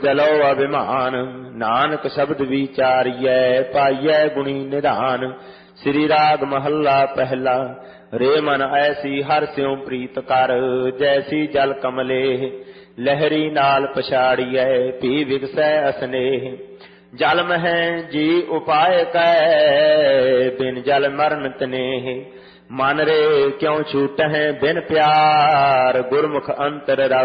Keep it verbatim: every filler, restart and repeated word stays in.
ਚਲੋ ਅਭਿਮਾਨ ਨਾਨਕ ਸ਼ਬਦ ਵਿਚਾਰੀਐ ਪਾਈਐ ਗੁਣੀ ਨਿਧਾਨ। ਸ੍ਰੀ ਰਾਗ ਮਹੱਲਾ ਪਹਿਲਾ। ਰੇ ਮਨ ਐਸੀ ਹਰਿ ਸਿਉ ਪ੍ਰੀਤ ਕਰ ਜੈਸੀ ਜਲ ਕਮਲੇ ਲਹਿਰੀ ਨਾਲ ਪਛਾੜੀਐ ਭੀ ਵਿਗਸੈ ਅਸਨੇਹ। ਜਲ ਮਹਿ ਜੀ ਉਪਾਇ ਕੈ ਬਿਨ ਜਲ ਮਰਨ ਤਨੇਹ। ਮਨ ਰੇ ਕਿਉ ਛੂਟਹਿ ਬਿਨ ਪਿਆਰ ਗੁਰਮੁਖ ਅੰਤਰ